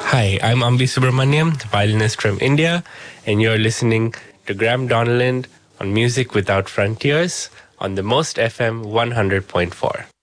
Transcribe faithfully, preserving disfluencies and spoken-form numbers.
Hi, I'm Ambi Subramaniam, violinist from India, and you're listening to Graham Donald on Music Without Frontiers on the Most F M one hundred point four.